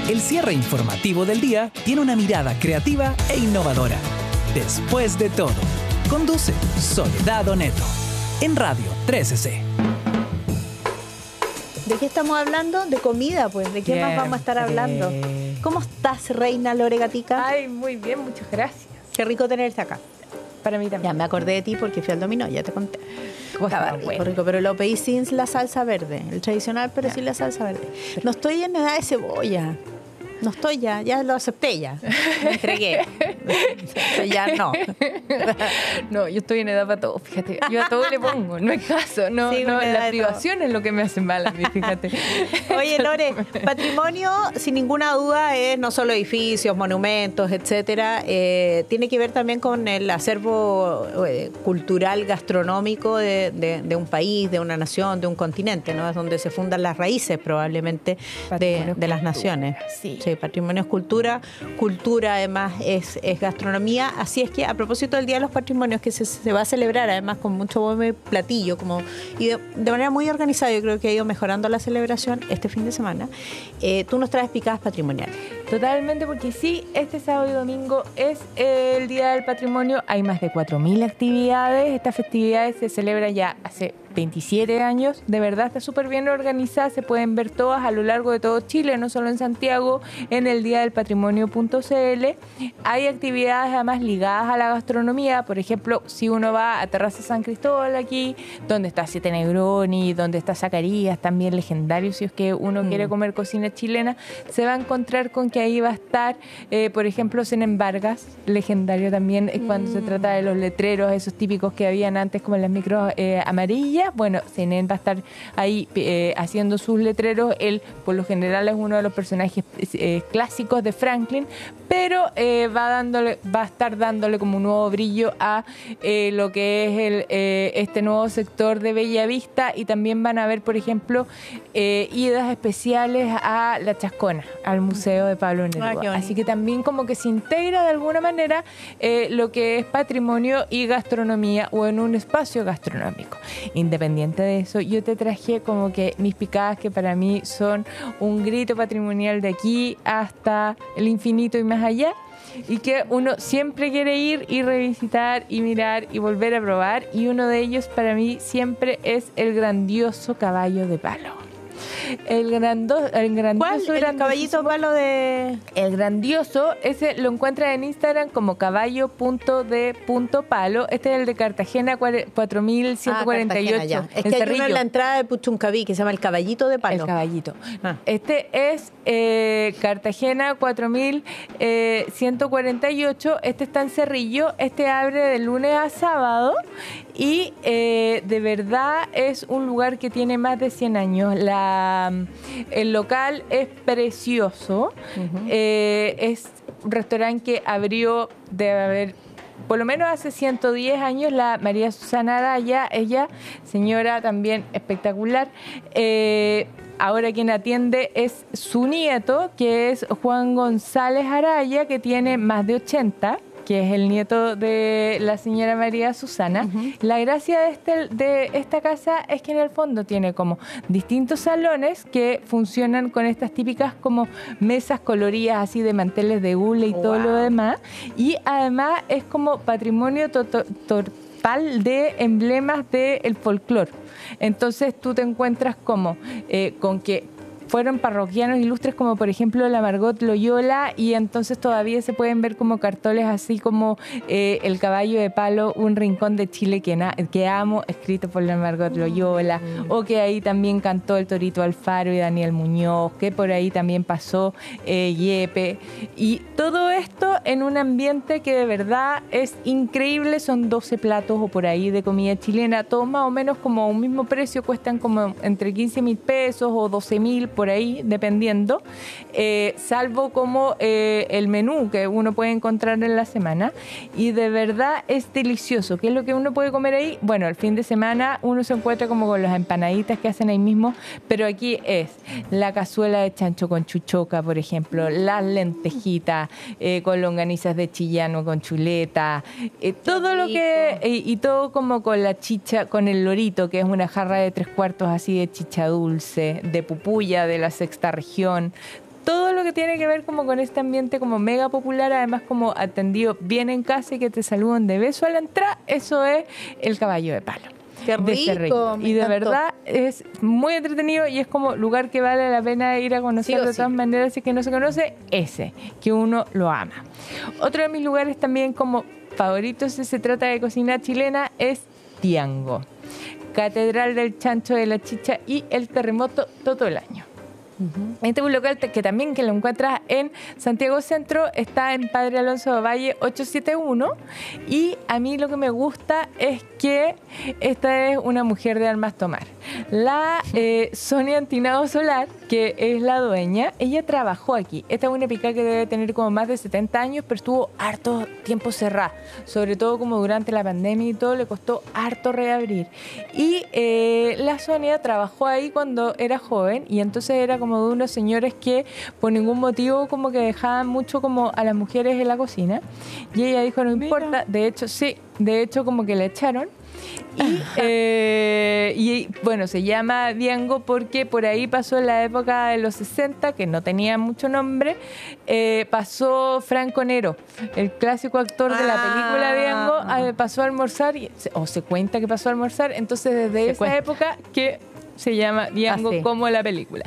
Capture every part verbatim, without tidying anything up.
El cierre informativo del día tiene una mirada creativa e innovadora. Después de todo, conduce Soledad Oneto en Radio trece C. ¿De qué estamos hablando? De comida, pues. ¿De qué Bien, más vamos a estar hablando? ¿Cómo estás, reina Lore Gatica? Ay, muy bien, muchas gracias. Qué rico tenerte acá. Para mí también. Ya me acordé de ti porque fui al dominó, ya te conté. Estaba rico, bueno. rico, pero lo pedí sin la salsa verde. El tradicional, pero sin la salsa verde. No estoy en edad de cebolla. No estoy ya, ya lo acepté ya. Me entregué. Ya no. No, yo estoy en edad para todo, fíjate. Yo a todo le pongo, no es caso. No, Sí, no, una edad la de privación es lo que me hace mal a mí, fíjate. Oye, Lore, patrimonio, sin ninguna duda, es no solo edificios, monumentos, etcétera. Eh, tiene que ver también con el acervo eh, cultural, gastronómico de, de, de un país, de una nación, de un continente, ¿no? Es donde se fundan las raíces, probablemente, de, de las naciones. Sí. Sí, patrimonio es cultura, cultura además es, es gastronomía, así es que a propósito del Día de los Patrimonios que se, se va a celebrar además con mucho bombo y platillo como, y de, de manera muy organizada, yo creo que ha ido mejorando la celebración este fin de semana, eh, tú nos traes picadas patrimoniales. Totalmente, porque sí, este sábado y domingo es el Día del Patrimonio, hay más de cuatro mil actividades, estas festividades se celebran ya hace veintisiete años, de verdad está súper bien organizada, se pueden ver todas a lo largo de todo Chile, no solo en Santiago, en el día del patrimonio punto c l. Hay actividades además ligadas a la gastronomía, por ejemplo, si uno va a Terraza San Cristóbal aquí, donde está Siete Negroni, donde está Zacarías, también legendario, si es que uno mm. quiere comer cocina chilena, se va a encontrar con que ahí va a estar, eh, por ejemplo, Zenén Vargas, legendario también, mm. cuando se trata de los letreros, esos típicos que habían antes como en las micros eh, amarillas. Bueno, Zenén va a estar ahí eh, haciendo sus letreros. Él, por lo general, es uno de los personajes eh, clásicos de Franklin, pero eh, va dándole, va a estar dándole como un nuevo brillo a eh, lo que es el, eh, este nuevo sector de Bellavista, y también van a ver, por ejemplo, eh, idas especiales a La Chascona, al Museo de Pablo Neruda. Ah, así que también como que se integra de alguna manera eh, lo que es patrimonio y gastronomía, o en un espacio gastronómico. Independiente de eso, yo te traje como que mis picadas, que para mí son un grito patrimonial de aquí hasta el infinito y más allá, y que uno siempre quiere ir y revisitar y mirar y volver a probar, y uno de ellos para mí siempre es el grandioso caballo de palo. El, grando, el grandioso ¿Cuál? El caballito palo de... El grandioso, ese lo encuentras en Instagram como caballo punto de punto palo. Este es el de Cartagena cuatro mil ciento cuarenta y ocho. Ah, es que hay Cerrillo. Uno en la entrada de Puchuncaví que se llama el caballito de palo. El caballito. Ah. Este es eh, Cartagena cuatro mil ciento cuarenta y ocho. Este está en Cerrillo. Este abre de lunes a sábado. Y eh, de verdad es un lugar que tiene más de cien años. La, el local es precioso. Uh-huh. Eh, es un restaurante que abrió, debe haber, por lo menos hace ciento diez años, la María Susana Araya, ella, señora también espectacular. Eh, ahora quien atiende es su nieto, que es Juan González Araya, que tiene más de ochenta, que es el nieto de la señora María Susana. Uh-huh. La gracia de, este, de esta casa es que en el fondo tiene como distintos salones que funcionan con estas típicas como mesas coloridas así de manteles de hule y wow. todo lo demás. Y además es como patrimonio total to to de emblemas del folclore. Entonces tú te encuentras como eh, con que fueron parroquianos ilustres como por ejemplo la Margot Loyola, y entonces todavía se pueden ver como carteles así como eh, El caballo de palo, un rincón de Chile que, na que amo, escrito por la Margot Loyola, mm. o que ahí también cantó el Torito Alfaro y Daniel Muñoz, que por ahí también pasó eh, Yepe, y todo esto en un ambiente que de verdad es increíble. Son doce platos o por ahí de comida chilena, todos más o menos como a un mismo precio, cuestan como entre quince mil pesos o doce mil por ahí, dependiendo, eh, salvo como eh, el menú que uno puede encontrar en la semana, y de verdad es delicioso. ¿Qué es lo que uno puede comer ahí? Bueno, el fin de semana uno se encuentra como con las empanaditas que hacen ahí mismo, pero aquí es la cazuela de chancho con chuchoca, por ejemplo, las lentejitas eh, con longanizas de chillano con chuleta, eh, todo lo que eh, y todo como con la chicha, con el lorito, que es una jarra de tres cuartos así de chicha dulce, de pupulla de la sexta región. todo lo que tiene que ver como con este ambiente como mega popular, además como atendido bien en casa y que te saludan de beso a la entrada, eso es el Caballo de Palo. Qué de este rico, me Y de encantó. verdad es muy entretenido y es como lugar que vale la pena ir a conocer Sí o de sí. todas maneras. Si es que no se conoce, ese, que uno lo ama. Otro de mis lugares también como favoritos, si se trata de cocina chilena, es Tiango. Catedral del Chancho de la Chicha y el terremoto todo el año. Este es un local que también que lo encuentras en Santiago Centro, está en Padre Alonso de Valle ochocientos setenta y uno, y a mí lo que me gusta es que esta es una mujer de armas tomar. La eh, Sonia Antinado Solar, que es la dueña, ella trabajó aquí. Esta es una pica que debe tener como más de setenta años, pero estuvo harto tiempo cerrada, sobre todo como durante la pandemia y todo, le costó harto reabrir. Y eh, la Sonia trabajó ahí cuando era joven y entonces era como de unos señores que por ningún motivo como que dejaban mucho como a las mujeres en la cocina, y ella dijo no importa, de hecho sí, de hecho como que la echaron. Y, eh, y bueno, se llama Diango porque por ahí pasó en la época de los sesenta, que no tenía mucho nombre, eh, pasó Franco Nero, el clásico actor de la película Diango, ah, pasó a almorzar, y, o se cuenta que pasó a almorzar, entonces desde Se esa cuenta. época que se llama Diango, Ah, sí. como la película.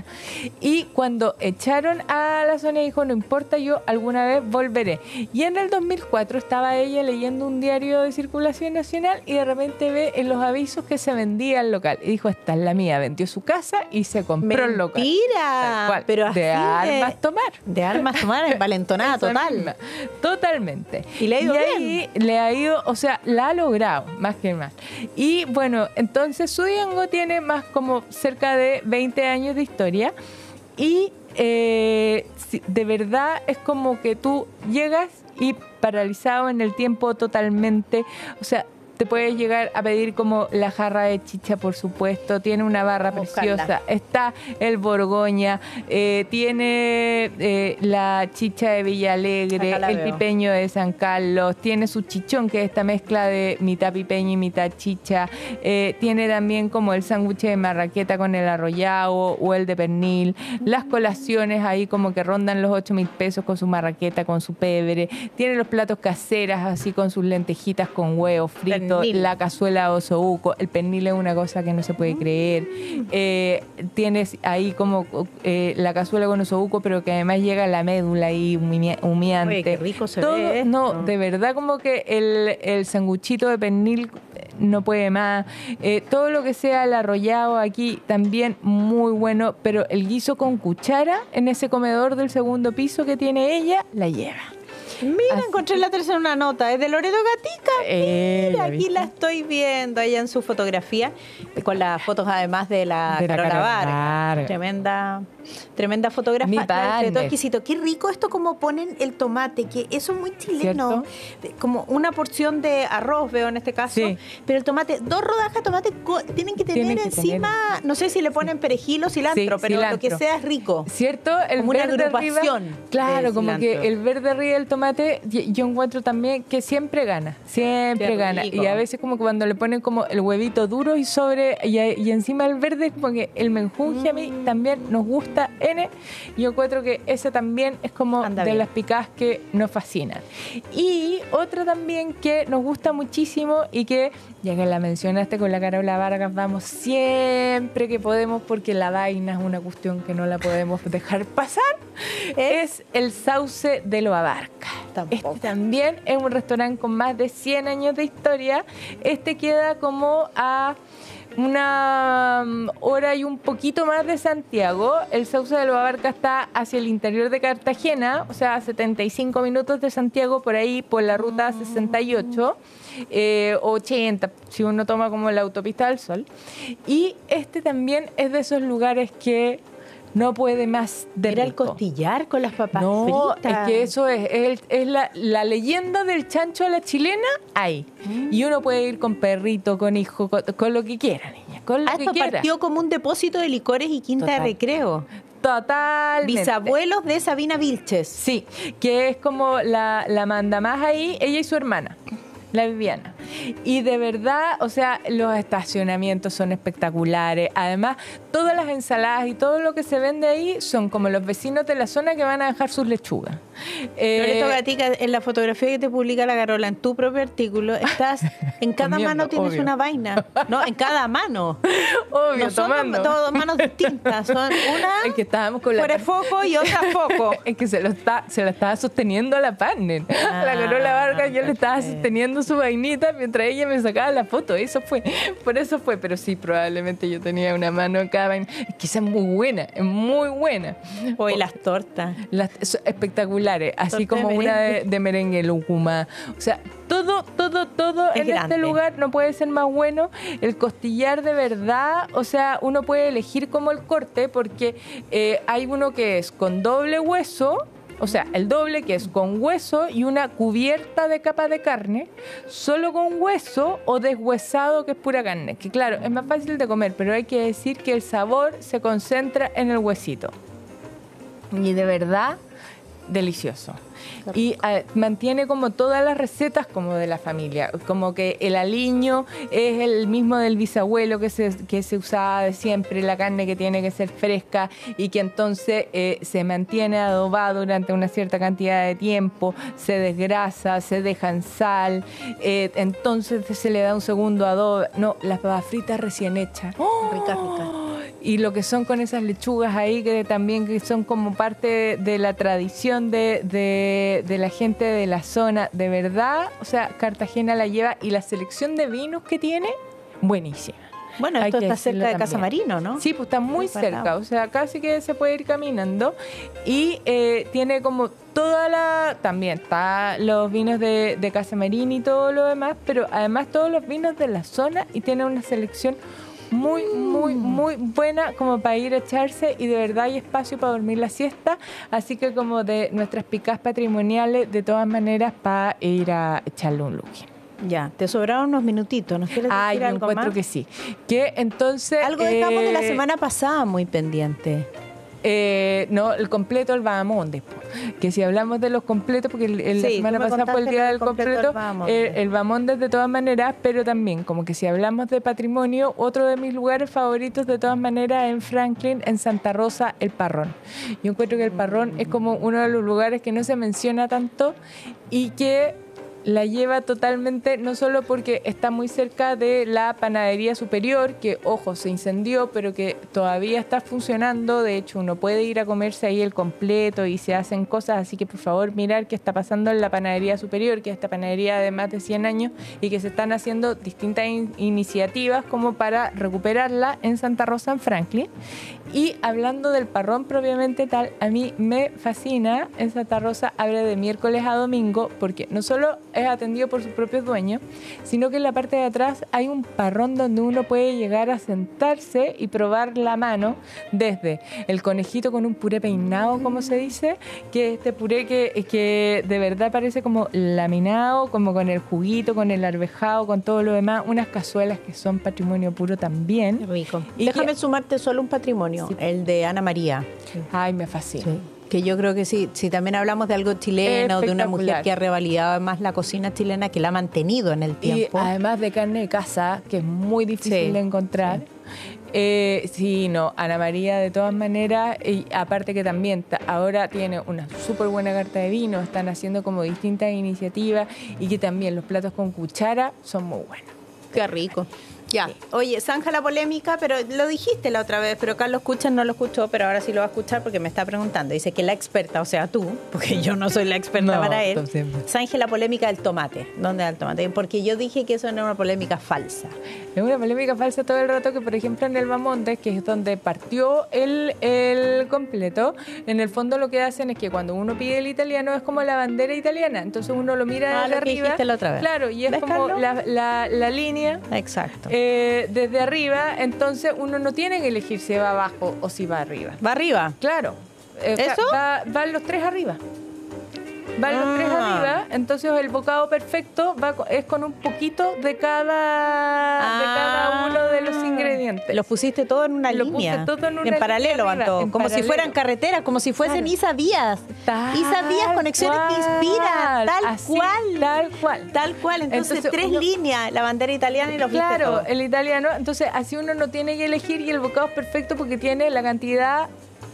Y cuando echaron a la Sonia, dijo, no importa, yo alguna vez volveré. Y en el dos mil cuatro estaba ella leyendo un diario de circulación nacional y de repente ve en los avisos que se vendía el local. Y dijo, esta es la mía. Vendió su casa y se compró el local. Mentira, Tal cual. pero así de de- armas tomar. De armas tomar, envalentonada Esa total. misma. Totalmente. Y le ha ido ahí le ha ido, o sea, la ha logrado, más que más. Y bueno, entonces su Diango tiene más como cerca de veinte años de historia y eh, si- de verdad es como que tú llegas y paralizado en el tiempo totalmente, o sea, te puedes llegar a pedir como la jarra de chicha, por supuesto, tiene una barra Buscarla. preciosa, está el Borgoña, eh, tiene eh, la chicha de Villalegre, Acá la el veo. pipeño de San Carlos, tiene su chichón, que es esta mezcla de mitad pipeño y mitad chicha, eh, tiene también como el sándwich de marraqueta con el arrollado o el de pernil, las colaciones ahí como que rondan los ocho mil pesos con su marraqueta, con su pebre, tiene los platos caseras así con sus lentejitas con huevo frito, Pernil. la cazuela de osobuco, el pernil es una cosa que no se puede creer, eh, tienes ahí como eh, la cazuela con osobuco, pero que además llega la médula ahí humi- humeante. Oye, qué rico se Todo, ve no, esto. de verdad como que el, el sanguchito de pernil no puede más. Eh, todo lo que sea el arrollado aquí también muy bueno, pero el guiso con cuchara en ese comedor del segundo piso que tiene ella, la lleva. Mira, Así encontré la tercera una nota, es de Loreto Gatica. Eh, Mira, ¿la aquí viste? la estoy viendo, ella en su fotografía, con las fotos además de la De la Carola Carola Vargas. Vargas. Tremenda, tremenda fotógrafa. Mi Claro, de todo partner. exquisito. Qué rico esto como ponen el tomate, que eso es muy chileno. De- Como una porción de arroz, veo en este caso. Sí. Pero el tomate, dos rodajas de tomate co- tienen que tener Tienen que encima, no sé si le ponen perejil o cilantro, Sí, pero lo cilantro. que sea es rico. ¿Cierto? El Como una verde agrupación arriba, claro, de como cilantro. que el verde arriba del tomate, y- yo encuentro también que siempre gana, siempre Qué gana. rico. Y a veces como que cuando le ponen como el huevito duro y sobre, y, y encima el verde, como que el menjunje a mí también nos gusta, N. Yo encuentro que esa también es como Anda de bien. las picadas que nos fascinan. Y otra también que nos gusta muchísimo y que, ya que la mencionaste con la Carola Vargas, vamos siempre que podemos porque la vaina es una cuestión que no la podemos dejar pasar, es el Sauce de lo Abarca. Tampoco. Este también es un restaurante con más de cien años de historia. Este queda como a una mm, hora y un poquito más de Santiago. El Sauce de lo Abarca está hacia el interior de Cartagena, o sea, a setenta y cinco minutos de Santiago, por ahí por la ruta sesenta y ocho, eh, ochenta, si uno toma como la autopista del Sol. Y este también es de esos lugares que no puede más de Era el rico. costillar con las papas No, fritas. es que eso es, es, el- es la, la leyenda del chancho a la chilena, ahí. Y uno puede ir con perrito, con hijo, con, con lo que quiera, niña, con lo Ah, que esto quiera. partió como un depósito de licores y quinta Total. de recreo. Totalmente. Bisabuelos de Sabina Vilches. Sí, que es como la, la manda más ahí, ella y su hermana, la Viviana. Y de verdad, o sea, los estacionamientos son espectaculares. Además, todas las ensaladas y todo lo que se vende ahí son como los vecinos de la zona que van a dejar sus lechugas. Eh, Eh, Gatica, en la fotografía que te publica la Carola, en tu propio artículo, estás, en cada Comiendo, mano tienes obvio. una vaina. No, en cada mano. Obvio, No son tomando. todas manos distintas, son una Es que estábamos con la fuera de foco y otra foco. Es que se lo está, se la estaba sosteniendo a la partner. Ah, la Carola Vargas, yo le estaba perfecto. sosteniendo su vainita mientras ella me sacaba la foto. Eso fue, por eso fue. Pero sí, probablemente yo tenía una mano en cada vaina. Es que esa es muy buena, es muy buena. Hoy las tortas. Las, son espectaculares, así Torta de como una de, merengue. de merengue, lúcuma. O sea, todo, todo, todo Es en grande. este lugar no puede ser más bueno. El costillar de verdad, o sea, uno puede elegir como el corte porque eh, hay uno que es con doble hueso. O sea, el doble que es con hueso y una cubierta de capa de carne, solo con hueso o deshuesado que es pura carne. Que claro, es más fácil de comer, pero hay que decir que el sabor se concentra en el huesito. Y de verdad, delicioso. Y eh, mantiene como todas las recetas como de la familia, como que el aliño es el mismo del bisabuelo que se, que se usaba de siempre, la carne que tiene que ser fresca y que entonces eh, se mantiene adobado durante una cierta cantidad de tiempo, se desgrasa, se deja en sal, eh, entonces se le da un segundo adobo. No, las papas fritas recién hechas. Rica, rica. Y lo que son con esas lechugas ahí, que también que son como parte de, de la tradición de, de, de la gente de la zona, de verdad, o sea, Cartagena la lleva y la selección de vinos que tiene, buenísima. Bueno, Hay esto que está decirlo cerca de Casa también. Marino, ¿no? Sí, pues está muy Muy parado. cerca, o sea, casi que se puede ir caminando. Y eh, tiene como toda la... También está los vinos de, de Casa Marino y todo lo demás, pero además todos los vinos de la zona y tiene una selección muy, muy, muy buena como para ir a echarse y de verdad hay espacio para dormir la siesta, así que como de nuestras picas patrimoniales, de todas maneras, para ir a echarle un look. Ya, te sobraron unos minutitos, ¿nos quieres decir Ay, yo algo encuentro más? que sí. Que entonces... Algo dejamos de la eh, semana pasada muy pendiente. Eh, no, el completo el Bahamondes. po. Que si hablamos de los completos, porque el, el- la Sí, semana tú me pasada fue el contaste día del del completo completo, del Bahamondes. el, el Bahamondes de todas maneras, pero también como que si hablamos de patrimonio, otro de mis lugares favoritos de todas maneras en Franklin, en Santa Rosa, el Parrón. Yo encuentro que el Parrón es como uno de los lugares que no se menciona tanto y que la lleva totalmente, no solo porque está muy cerca de la panadería superior, que, ojo, se incendió, pero que todavía está funcionando. De hecho, uno puede ir a comerse ahí el completo y se hacen cosas, así que por favor mirar qué está pasando en la panadería superior, que es esta panadería de más de cien años y que se están haciendo distintas in- iniciativas como para recuperarla en Santa Rosa, en Franklin. Y hablando del Parrón propiamente tal, a mí me fascina. En Santa Rosa abre de miércoles a domingo porque no solo es atendido por sus propios dueños, sino que en la parte de atrás hay un parrón donde uno puede llegar a sentarse y probar la mano desde el conejito con un puré peinado, como se dice, que es este puré que, que de verdad parece como laminado, como con el juguito, con el arvejado, con todo lo demás, unas cazuelas que son patrimonio puro también. Qué rico. Y Déjame que- sumarte solo un patrimonio, Sí. el de Ana María. Ay, me fascina. Sí. Que yo creo que sí, si también hablamos de algo chileno, de una mujer Espectacular. que ha revalidado además la cocina chilena, que la ha mantenido en el Y tiempo. además de carne de casa, que es muy difícil Sí, de encontrar. Eh, sí, no, Ana María de todas maneras, y aparte que también ta- ahora tiene una súper buena carta de vino, están haciendo como distintas iniciativas y que también los platos con cuchara son muy buenos. Qué rico. Ya. Oye, zanja la polémica, pero lo dijiste la otra vez, pero Carlos Escuchan no lo escuchó, pero ahora sí lo va a escuchar porque me está preguntando. Dice que la experta, o sea, tú, porque yo no soy la experta No, para él, tú siempre. zanje la polémica del tomate. ¿Dónde está el tomate? Porque yo dije que eso era una polémica falsa. Es una polémica falsa todo el rato que, por ejemplo, en el Bamontes, que es donde partió el, el completo, en el fondo lo que hacen es que cuando uno pide el italiano es como la bandera italiana, entonces uno lo mira Ah, desde lo que arriba. dijiste la otra vez. Claro, y es ¿Ves, como Carlos? la, la, la línea Exacto. eh, desde arriba, entonces uno no tiene que elegir si va abajo o si va arriba. ¿Va arriba? Claro. Eh, ¿Eso? Va, van los tres arriba. van los tres Ah. arriba, entonces el bocado perfecto va con- es con un poquito de cada, de cada uno de los ingredientes. Los pusiste todo en una Lo línea. puse todo en una paralelo, línea van arriba, todos. en Como si paralelo. fueran carreteras, como si fuesen Claro. Isa Vías. Tal Isa Vías, conexiones que inspiran. cual, Tal así, cual. tal cual. Tal cual. Entonces, Entonces, tres uno- líneas, la bandera italiana y los viste Claro, todos. el italiano. Entonces, así uno no tiene que elegir y el bocado es perfecto porque tiene la cantidad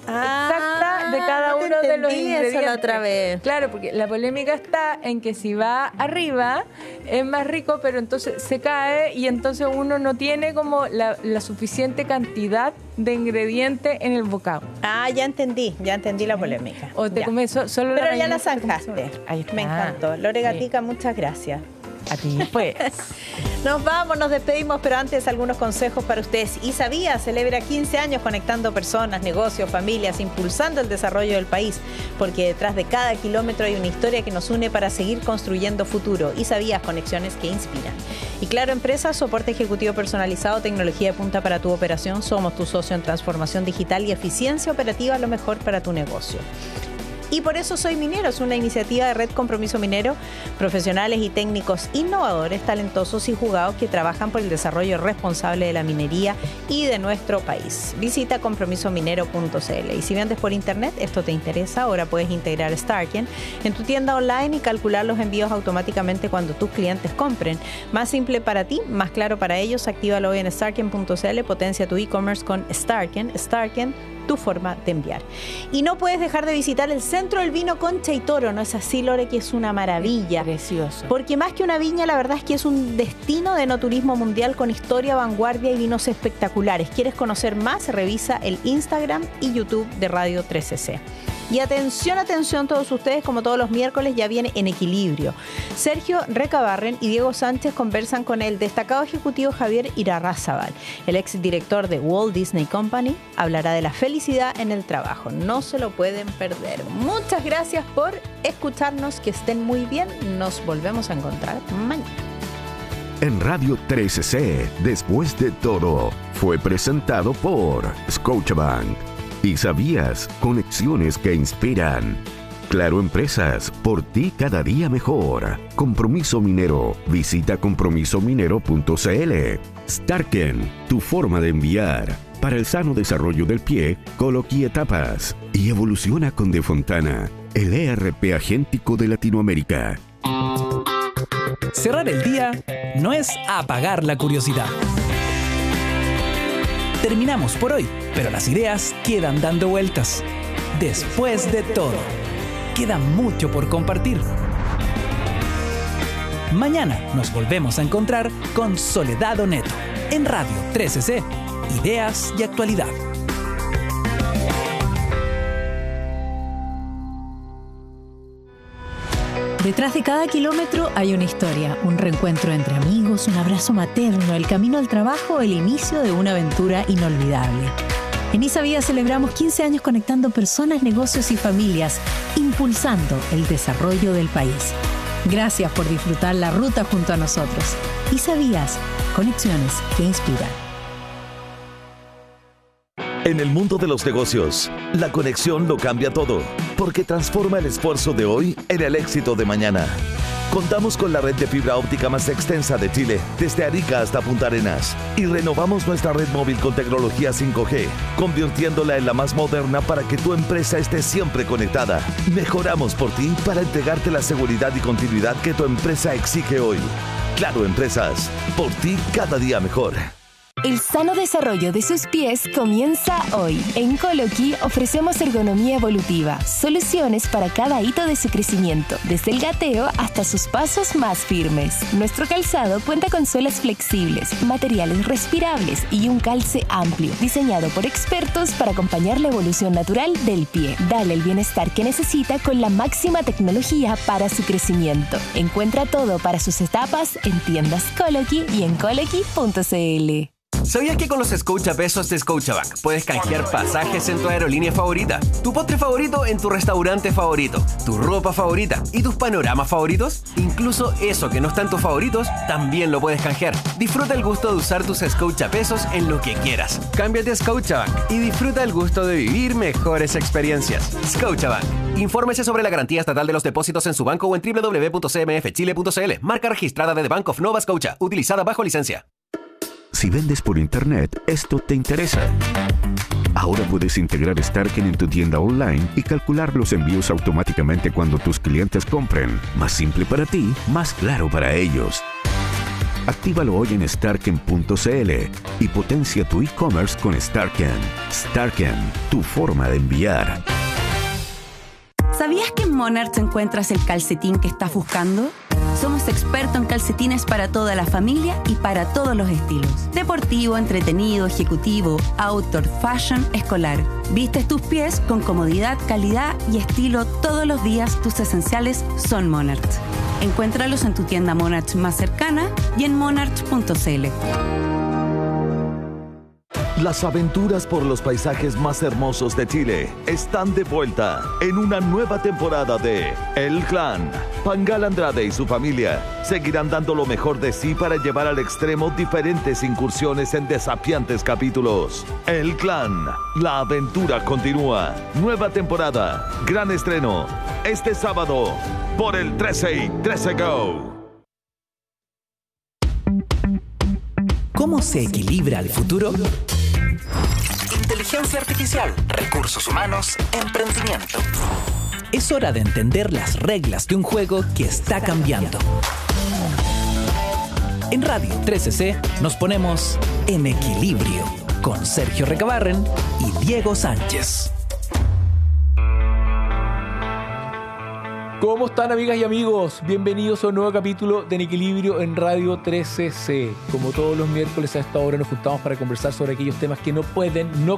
exacta de cada no te uno de los entendí eso ingredientes. la otra vez. Claro, porque la polémica está en que si va arriba es más rico, pero entonces se cae y entonces uno no tiene como la, la suficiente cantidad de ingredientes en el bocado. Ah, ya entendí, ya entendí la polémica. O te Ya. comes so- solo Pero la ya la mayonesa, te comes zanjaste. solo- Ahí está. Me encantó. Lore Sí. Gatica, muchas gracias. A ti, pues. Nos vamos, nos despedimos, pero antes algunos consejos para ustedes. Isa Vías celebra quince años conectando personas, negocios, familias, impulsando el desarrollo del país, porque detrás de cada kilómetro hay una historia que nos une para seguir construyendo futuro. Isa Vías, conexiones que inspiran. Y Claro Empresas, soporte ejecutivo personalizado, tecnología de punta para tu operación. Somos tu socio en transformación digital y eficiencia operativa, lo mejor para tu negocio. Y por eso Soy Minero, es una iniciativa de Red Compromiso Minero, profesionales y técnicos innovadores, talentosos y jugados que trabajan por el desarrollo responsable de la minería y de nuestro país. Visita compromiso minero punto c l. Y si vendes por internet, esto te interesa, ahora puedes integrar Starken en tu tienda online y calcular los envíos automáticamente cuando tus clientes compren. Más simple para ti, más claro para ellos. Actívalo hoy en starken punto c l, potencia tu e-commerce con Starken. Starken, tu forma de enviar. Y no puedes dejar de visitar el Centro del Vino Concha y Toro, ¿no es así, Lore? Que es una maravilla. Precioso. Porque más que una viña, la verdad es que es un destino de enoturismo mundial con historia, vanguardia y vinos espectaculares. ¿Quieres conocer más? Revisa el Instagram y YouTube de Radio trece ce. Y atención, atención todos ustedes, como todos los miércoles ya viene En Equilibrio. Sergio Recabarren y Diego Sánchez conversan con el destacado ejecutivo Javier Irarrázaval. El exdirector de Walt Disney Company hablará de la felicidad en el trabajo. No se lo pueden perder. Muchas gracias por escucharnos, que estén muy bien. Nos volvemos a encontrar mañana. En Radio trece ce, Después de Todo, fue presentado por Scotiabank. ¿Y sabías? Conexiones que inspiran. Claro Empresas, por ti cada día mejor. Compromiso Minero, visita compromiso minero punto c l. Starken, tu forma de enviar. Para el sano desarrollo del pie, Coloqui Etapas. Y evoluciona con De Fontana, el E R P agéntico de Latinoamérica. Cerrar el día no es apagar la curiosidad. Terminamos por hoy, pero las ideas quedan dando vueltas. Después de todo, queda mucho por compartir. Mañana nos volvemos a encontrar con Soledad Oneto en Radio trece ce, Ideas y Actualidad. Detrás de cada kilómetro hay una historia, un reencuentro entre amigos, un abrazo materno, el camino al trabajo, el inicio de una aventura inolvidable. En Isa Vías celebramos quince años conectando personas, negocios y familias, impulsando el desarrollo del país. Gracias por disfrutar la ruta junto a nosotros. Isa Vías, conexiones que inspiran. En el mundo de los negocios, la conexión lo cambia todo, porque transforma el esfuerzo de hoy en el éxito de mañana. Contamos con la red de fibra óptica más extensa de Chile, desde Arica hasta Punta Arenas, y renovamos nuestra red móvil con tecnología cinco G, convirtiéndola en la más moderna para que tu empresa esté siempre conectada. Mejoramos por ti para entregarte la seguridad y continuidad que tu empresa exige hoy. Claro Empresas, por ti cada día mejor. El sano desarrollo de sus pies comienza hoy. En Coloqui ofrecemos ergonomía evolutiva, soluciones para cada hito de su crecimiento, desde el gateo hasta sus pasos más firmes. Nuestro calzado cuenta con suelas flexibles, materiales respirables y un calce amplio, diseñado por expertos para acompañar la evolución natural del pie. Dale el bienestar que necesita con la máxima tecnología para su crecimiento. Encuentra todo para sus etapas en tiendas Coloqui y en coloqui punto c l. ¿Sabías que con los Scotia Pesos de Scotiabank puedes canjear pasajes en tu aerolínea favorita, tu postre favorito en tu restaurante favorito, tu ropa favorita y tus panoramas favoritos? Incluso eso que no está en tus favoritos, también lo puedes canjear. Disfruta el gusto de usar tus Scotia Pesos en lo que quieras. Cámbiate a Scotiabank y disfruta el gusto de vivir mejores experiencias. Scotiabank. Infórmese sobre la garantía estatal de los depósitos en su banco o en doble u doble u doble u punto c m f chile punto c l. Marca registrada de The Bank of Nova Scotia, utilizada bajo licencia. Si vendes por internet, esto te interesa. Ahora puedes integrar Starken en tu tienda online y calcular los envíos automáticamente cuando tus clientes compren. Más simple para ti, más claro para ellos. Actívalo hoy en starken punto c l y potencia tu e-commerce con Starken. Starken, tu forma de enviar. ¿Sabías que en Monarch encuentras el calcetín que estás buscando? Somos expertos en calcetines para toda la familia y para todos los estilos. Deportivo, entretenido, ejecutivo, outdoor, fashion, escolar. Vistes tus pies con comodidad, calidad y estilo todos los días. Tus esenciales son Monarch. Encuéntralos en tu tienda Monarch más cercana y en monarch punto c l. Las aventuras por los paisajes más hermosos de Chile están de vuelta en una nueva temporada de El Clan. Pangal Andrade y su familia seguirán dando lo mejor de sí para llevar al extremo diferentes incursiones en desafiantes capítulos. El Clan, la aventura continúa. Nueva temporada, gran estreno, este sábado por el trece y trece Go. ¿Cómo se equilibra el futuro? Inteligencia artificial, recursos humanos, emprendimiento. Es hora de entender las reglas de un juego que está cambiando. En Radio trece C nos ponemos en equilibrio con Sergio Recabarren y Diego Sánchez. ¿Cómo están, amigas y amigos? Bienvenidos a un nuevo capítulo de En Equilibrio en Radio trece C. Como todos los miércoles a esta hora nos juntamos para conversar sobre aquellos temas que no pueden, no